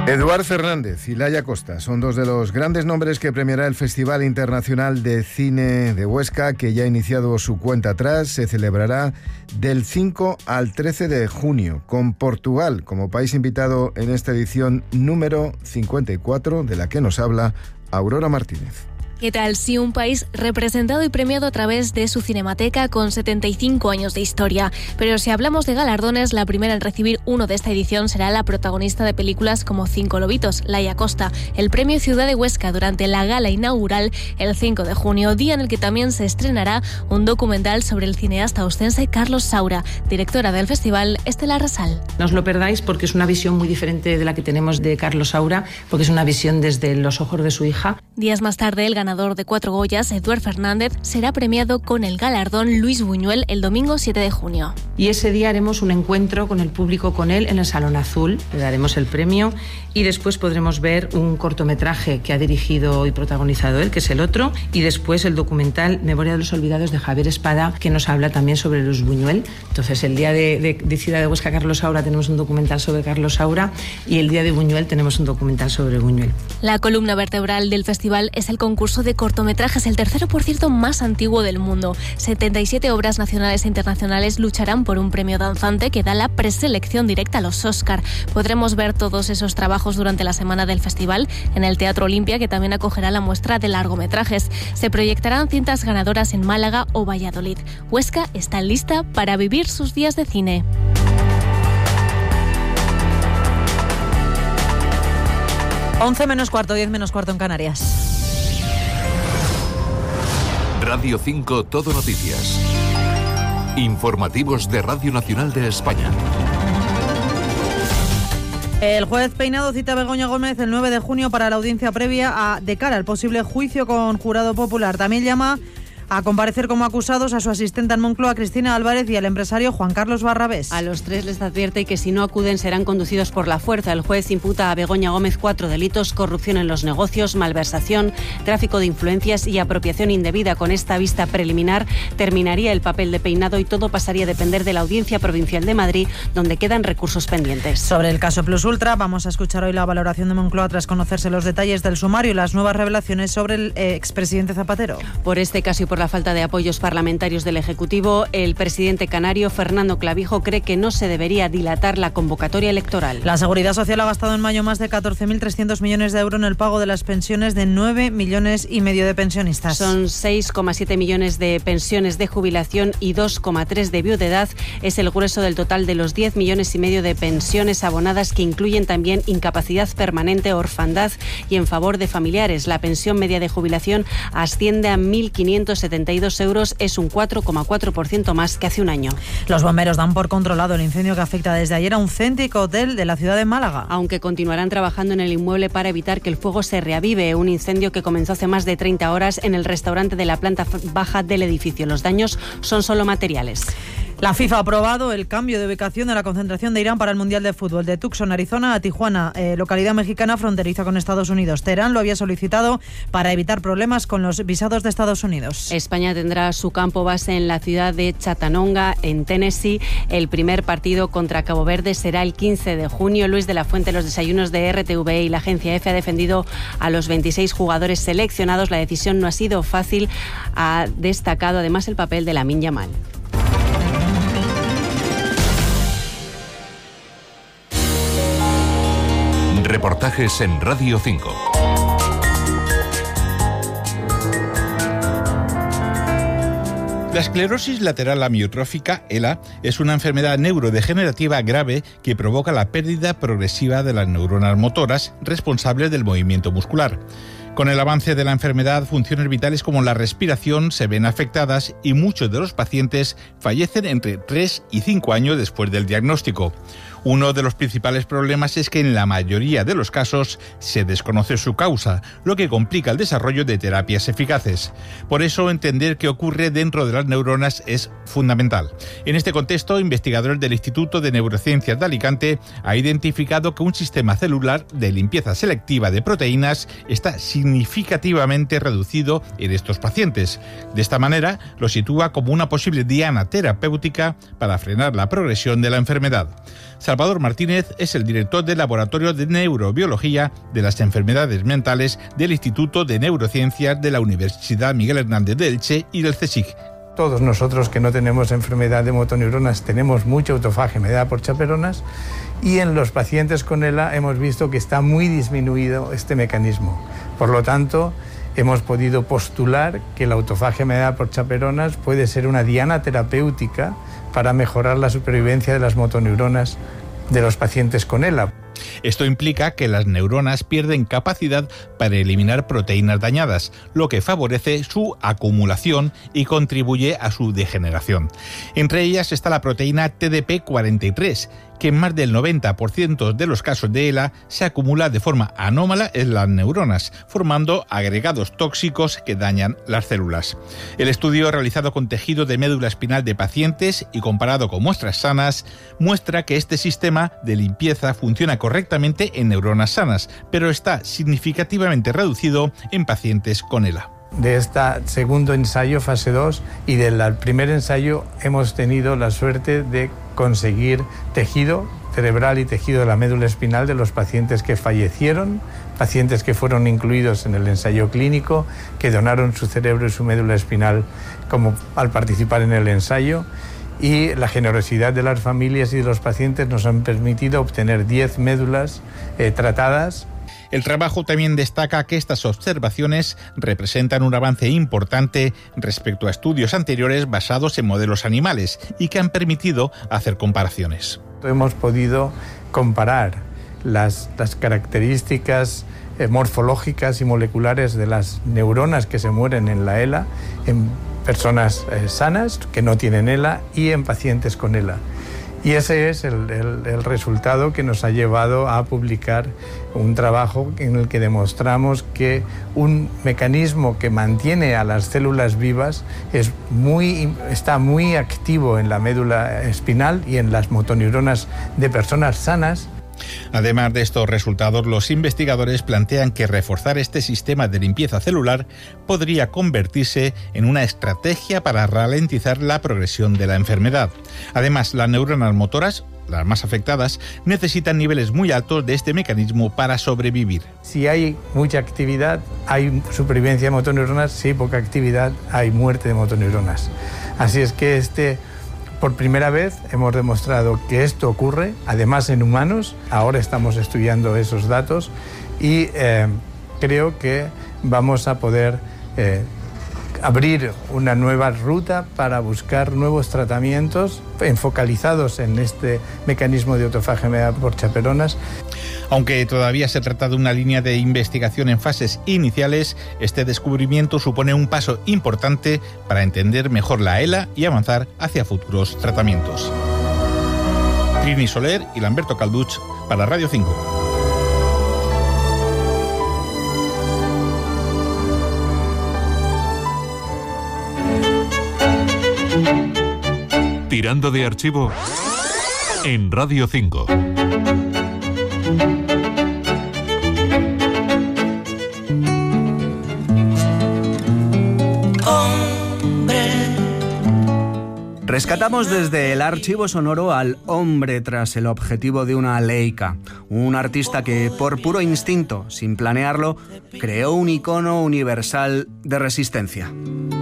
Eduard Fernández y Laia Costa son dos de los grandes nombres que premiará el Festival Internacional de Cine de Huesca, que ya ha iniciado su cuenta atrás. Se celebrará del 5 al 13 de junio, con Portugal como país invitado en esta edición número 54, de la que nos habla Aurora Martínez. ¿Qué tal? Sí, un país representado y premiado a través de su cinemateca con 75 años de historia. Pero si hablamos de galardones, la primera en recibir uno de esta edición será la protagonista de películas como Cinco Lobitos, Laia Costa, el premio Ciudad de Huesca durante la gala inaugural el 5 de junio, día en el que también se estrenará un documental sobre el cineasta ostense Carlos Saura. Directora del festival, Estela Rasal. No os lo perdáis porque es una visión muy diferente de la que tenemos de Carlos Saura, porque es una visión desde los ojos de su hija. Días más tarde, el ganador de 4 Goyas, Eduard Fernández, será premiado con el galardón Luis Buñuel el domingo 7 de junio. Y ese día haremos un encuentro con el público, con él, en el Salón Azul. Le daremos el premio y después podremos ver un cortometraje que ha dirigido y protagonizado él, que es El Otro, y después el documental Memoria de los Olvidados de Javier Espada, que nos habla también sobre Luis Buñuel. Entonces, el día de Ciudad de Huesca, Carlos Saura, tenemos un documental sobre Carlos Saura, y el día de Buñuel tenemos un documental sobre Buñuel. La columna vertebral del festival es el concurso de cortometrajes, el tercero, por cierto, más antiguo del mundo. 77 obras nacionales e internacionales lucharán por un premio danzante que da la preselección directa a los Oscar. Podremos ver todos esos trabajos durante la semana del festival en el Teatro Olimpia, que también acogerá la muestra de largometrajes. Se proyectarán cintas ganadoras en Málaga o Valladolid. Huesca está lista para vivir sus días de cine. 11 menos cuarto, 10 menos cuarto en Canarias. Radio 5 Todo Noticias. Informativos de Radio Nacional de España. El juez Peinado cita a Begoña Gómez el 9 de junio para la audiencia previa de cara al posible juicio con jurado popular. También llama a comparecer como acusados a su asistente en Moncloa, Cristina Álvarez, y al empresario Juan Carlos Barrabés. A los tres les advierte que si no acuden serán conducidos por la fuerza. El juez imputa a Begoña Gómez 4 delitos: corrupción en los negocios, malversación, tráfico de influencias y apropiación indebida. Con esta vista preliminar terminaría el papel de Peinado y todo pasaría a depender de la Audiencia Provincial de Madrid, donde quedan recursos pendientes. Sobre el caso Plus Ultra, vamos a escuchar hoy la valoración de Moncloa tras conocerse los detalles del sumario y las nuevas revelaciones sobre el expresidente Zapatero. Por este caso y por la falta de apoyos parlamentarios del Ejecutivo, el presidente canario Fernando Clavijo cree que no se debería dilatar la convocatoria electoral. La Seguridad Social ha gastado en mayo más de 14.300 millones de euros en el pago de las pensiones de 9,5 millones de pensionistas. Son 6,7 millones de pensiones de jubilación y 2,3 de viudedad. Es el grueso del total de los 10,5 millones de pensiones abonadas, que incluyen también incapacidad permanente, orfandad y en favor de familiares. La pensión media de jubilación asciende a 1.572 euros, es un 4,4% más que hace un año. Los bomberos dan por controlado el incendio que afecta desde ayer a un céntrico hotel de la ciudad de Málaga. Aunque continuarán trabajando en el inmueble para evitar que el fuego se reavive. Un incendio que comenzó hace más de 30 horas en el restaurante de la planta baja del edificio. Los daños son solo materiales. La FIFA ha aprobado el cambio de ubicación de la concentración de Irán para el Mundial de Fútbol, de Tucson, Arizona, a Tijuana, localidad mexicana fronteriza con Estados Unidos. Teherán lo había solicitado para evitar problemas con los visados de Estados Unidos. España tendrá su campo base en la ciudad de Chattanooga, en Tennessee. El primer partido contra Cabo Verde será el 15 de junio. Luis de la Fuente, los desayunos de RTV y la agencia EFE, ha defendido a los 26 jugadores seleccionados. La decisión no ha sido fácil. Ha destacado además el papel de Lamine Yamal. Reportajes en Radio 5. La esclerosis lateral amiotrófica, ELA, es una enfermedad neurodegenerativa grave que provoca la pérdida progresiva de las neuronas motoras responsables del movimiento muscular. Con el avance de la enfermedad, funciones vitales como la respiración se ven afectadas y muchos de los pacientes fallecen entre 3 y 5 años después del diagnóstico. Uno de los principales problemas es que en la mayoría de los casos se desconoce su causa, lo que complica el desarrollo de terapias eficaces. Por eso, entender qué ocurre dentro de las neuronas es fundamental. En este contexto, investigadores del Instituto de Neurociencias de Alicante han identificado que un sistema celular de limpieza selectiva de proteínas está significativamente reducido en estos pacientes. De esta manera, lo sitúa como una posible diana terapéutica para frenar la progresión de la enfermedad. Salvador Martínez es el director del Laboratorio de Neurobiología de las Enfermedades Mentales del Instituto de Neurociencias de la Universidad Miguel Hernández de Elche y del CSIC. Todos nosotros que no tenemos enfermedad de motoneuronas tenemos mucha autofagia mediada por chaperonas, y en los pacientes con ELA hemos visto que está muy disminuido este mecanismo. Por lo tanto, hemos podido postular que la autofagia mediada por chaperonas puede ser una diana terapéutica para mejorar la supervivencia de las motoneuronas de los pacientes con ELA. Esto implica que las neuronas pierden capacidad para eliminar proteínas dañadas, lo que favorece su acumulación y contribuye a su degeneración. Entre ellas está la proteína TDP43, que en más del 90% de los casos de ELA se acumula de forma anómala en las neuronas, formando agregados tóxicos que dañan las células. El estudio realizado con tejido de médula espinal de pacientes y comparado con muestras sanas muestra que este sistema de limpieza funciona correctamente en neuronas sanas, pero está significativamente reducido en pacientes con ELA. De este segundo ensayo, fase 2, y del primer ensayo hemos tenido la suerte de conseguir tejido cerebral y tejido de la médula espinal de los pacientes que fallecieron, pacientes que fueron incluidos en el ensayo clínico, que donaron su cerebro y su médula espinal como al participar en el ensayo, y la generosidad de las familias y de los pacientes nos han permitido obtener 10 médulas tratadas. El trabajo también destaca que estas observaciones representan un avance importante respecto a estudios anteriores basados en modelos animales y que han permitido hacer comparaciones. Hemos podido comparar las características morfológicas y moleculares de las neuronas que se mueren en la ELA en personas sanas que no tienen ELA y en pacientes con ELA. Y ese es el resultado que nos ha llevado a publicar un trabajo en el que demostramos que un mecanismo que mantiene a las células vivas está muy activo en la médula espinal y en las motoneuronas de personas sanas. Además de estos resultados, los investigadores plantean que reforzar este sistema de limpieza celular podría convertirse en una estrategia para ralentizar la progresión de la enfermedad. Además, las neuronas motoras, las más afectadas, necesitan niveles muy altos de este mecanismo para sobrevivir. Si hay mucha actividad, hay supervivencia de motoneuronas. Si hay poca actividad, hay muerte de motoneuronas. Así es que por primera vez hemos demostrado que esto ocurre, además en humanos. Ahora estamos estudiando esos datos y creo que vamos a poder abrir una nueva ruta para buscar nuevos tratamientos focalizados en este mecanismo de autofagia mediada por chaperonas. Aunque todavía se trata de una línea de investigación en fases iniciales, este descubrimiento supone un paso importante para entender mejor la ELA y avanzar hacia futuros tratamientos. Trini Soler y Lamberto Calduch para Radio 5. Tirando de archivo en Radio 5. Rescatamos desde el archivo sonoro al hombre tras el objetivo de una Leica, un artista que por puro instinto, sin planearlo, creó un icono universal de resistencia.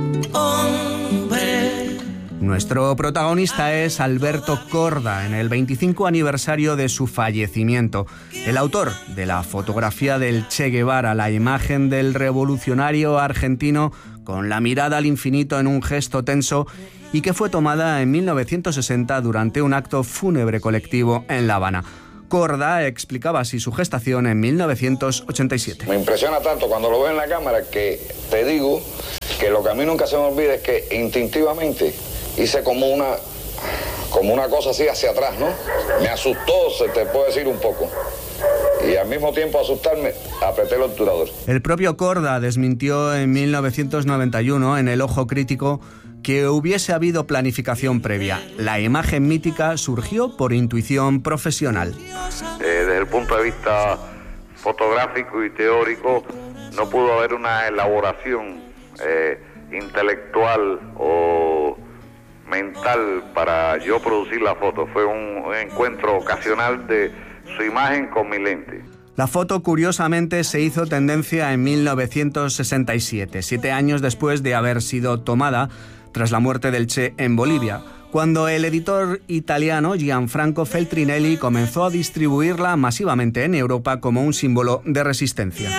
Nuestro protagonista es Alberto Korda, en el 25 aniversario de su fallecimiento. El autor de la fotografía del Che Guevara, la imagen del revolucionario argentino con la mirada al infinito en un gesto tenso y que fue tomada en 1960 durante un acto fúnebre colectivo en La Habana. Korda explicaba así su gestación en 1987. Me impresiona tanto cuando lo veo en la cámara que te digo que lo que a mí nunca se me olvida es que instintivamente hice como una cosa así hacia atrás, ¿no? Me asustó, se te puede decir un poco. Y al mismo tiempo asustarme, apreté el obturador. El propio Korda desmintió en 1991 en El Ojo Crítico que hubiese habido planificación previa. La imagen mítica surgió por intuición profesional. Desde el punto de vista fotográfico y teórico, no pudo haber una elaboración intelectual o mental para yo producir la foto. Fue un encuentro ocasional de su imagen con mi lente. La foto, curiosamente, se hizo tendencia en 1967, 7 años después de haber sido tomada tras la muerte del Che en Bolivia, cuando el editor italiano Gianfranco Feltrinelli comenzó a distribuirla masivamente en Europa como un símbolo de resistencia.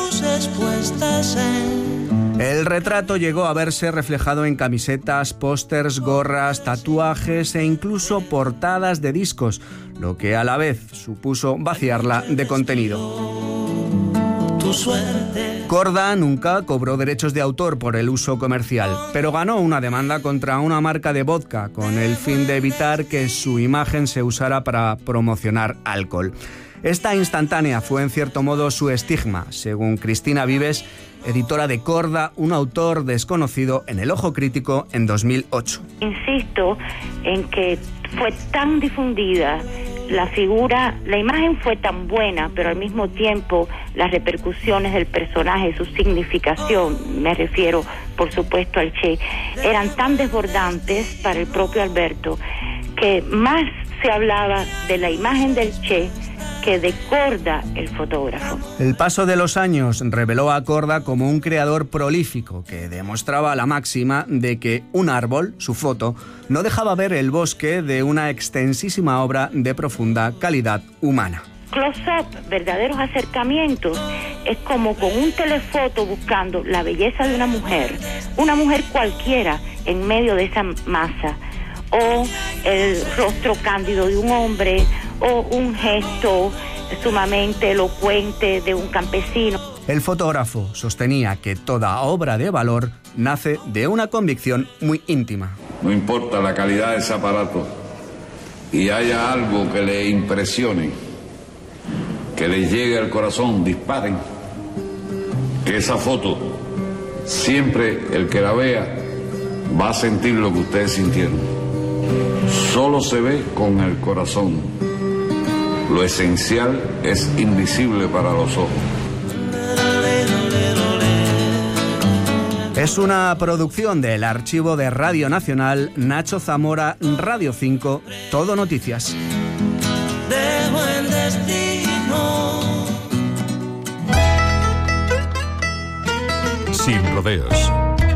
El retrato llegó a verse reflejado en camisetas, pósters, gorras, tatuajes e incluso portadas de discos, lo que a la vez supuso vaciarla de contenido. Korda nunca cobró derechos de autor por el uso comercial, pero ganó una demanda contra una marca de vodka con el fin de evitar que su imagen se usara para promocionar alcohol. Esta instantánea fue en cierto modo su estigma, según Cristina Vives, editora de Korda, un autor desconocido en El Ojo Crítico en 2008. Insisto en que fue tan difundida la figura, la imagen fue tan buena, pero al mismo tiempo las repercusiones del personaje, su significación, me refiero por supuesto al Che, eran tan desbordantes para el propio Alberto que más se hablaba de la imagen del Che que de Korda, el fotógrafo. El paso de los años reveló a Korda como un creador prolífico que demostraba la máxima de que un árbol, su foto, no dejaba ver el bosque de una extensísima obra de profunda calidad humana. Close-up, verdaderos acercamientos, es como con un telefoto buscando la belleza de una mujer cualquiera en medio de esa masa, o el rostro cándido de un hombre, o un gesto sumamente elocuente de un campesino. El fotógrafo sostenía que toda obra de valor nace de una convicción muy íntima. No importa la calidad de ese aparato y haya algo que le impresione, que le llegue al corazón, disparen, que esa foto, siempre el que la vea va a sentir lo que ustedes sintieron. Solo se ve con el corazón. Lo esencial es invisible para los ojos. Es una producción del Archivo de Radio Nacional, Nacho Zamora, Radio 5, Todo Noticias. De buen destino. Sin rodeos.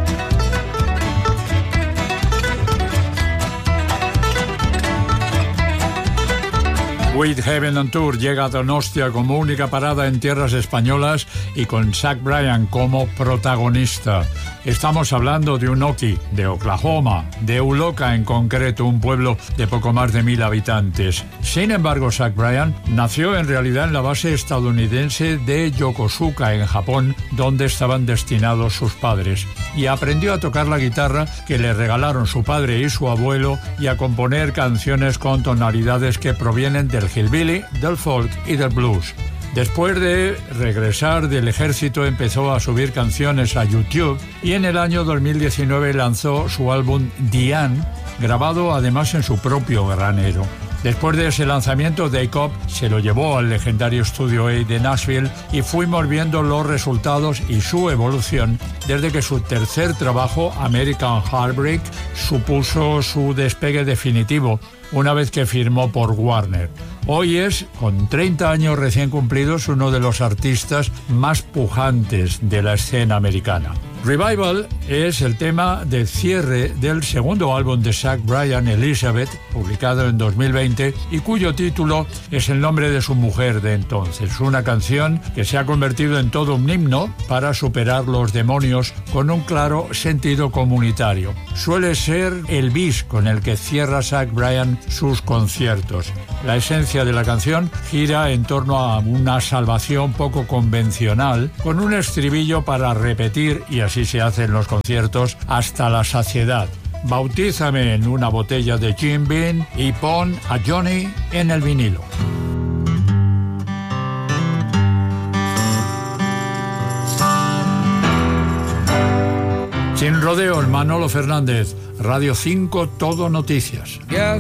With Heaven on Tour llega a Donostia como única parada en tierras españolas y con Zach Bryan como protagonista. Estamos hablando de Unoki, de Oklahoma, de Uloka en concreto, un pueblo de poco más de 1.000 habitantes. Sin embargo, Zach Bryan nació en realidad en la base estadounidense de Yokosuka, en Japón, donde estaban destinados sus padres, y aprendió a tocar la guitarra que le regalaron su padre y su abuelo y a componer canciones con tonalidades que provienen del hillbilly, del folk y del blues. Después de regresar del ejército empezó a subir canciones a YouTube y en el año 2019 lanzó su álbum Diane, grabado además en su propio granero. Después de ese lanzamiento, Dave Cobb se lo llevó al legendario Studio A de Nashville y fuimos viendo los resultados y su evolución desde que su tercer trabajo, American Heartbreak, supuso su despegue definitivo una vez que firmó por Warner. Hoy es, con 30 años recién cumplidos, uno de los artistas más pujantes de la escena americana. Revival es el tema de cierre del segundo álbum de Zach Bryan, Elizabeth, publicado en 2020, y cuyo título es el nombre de su mujer de entonces. Una canción que se ha convertido en todo un himno para superar los demonios con un claro sentido comunitario. Suele ser el bis con el que cierra Zach Bryan sus conciertos. La esencia de la canción gira en torno a una salvación poco convencional, con un estribillo para repetir, y así se hace en los conciertos, hasta la saciedad. Bautízame en una botella de Jim Beam y pon a Johnny en el vinilo. Sin rodeos, Manolo Fernández, Radio 5, Todo Noticias. Ya